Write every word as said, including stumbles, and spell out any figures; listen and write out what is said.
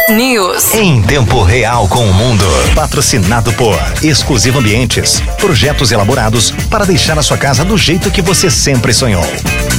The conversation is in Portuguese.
News. Em tempo real com o mundo. Patrocinado por Exclusivo Ambientes. Projetos elaborados para deixar a sua casa do jeito que você sempre sonhou.